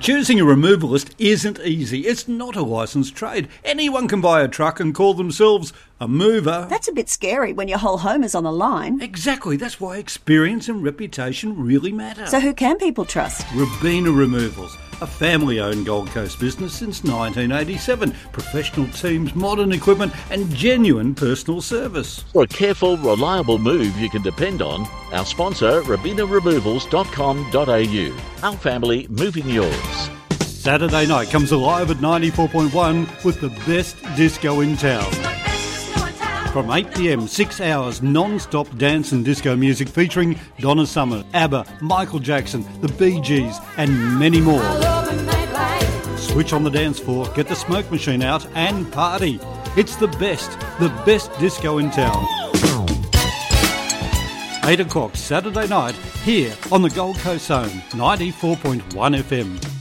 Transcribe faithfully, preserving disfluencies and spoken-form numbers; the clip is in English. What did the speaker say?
Choosing a removalist isn't easy. It's not a licensed trade. Anyone can buy a truck and call themselves a mover. That's a bit scary when your whole home is on the line. Exactly. That's why experience and reputation really matter. So who can people trust? Robina Removals, a family-owned Gold Coast business since nineteen eighty-seven. Professional teams, modern equipment and genuine personal service. For a careful, reliable move you can depend on, our sponsor, robina removals dot com dot a u. Our family moving yours. Saturday night comes alive at ninety-four point one with the best disco in town. From eight p.m, six hours non-stop dance and disco music featuring Donna Summer, ABBA, Michael Jackson, the Bee Gees and many more. Switch on the dance floor, get the smoke machine out and party. It's the best, the best disco in town. eight o'clock Saturday night here on the Gold Coast Zone, ninety-four point one F M.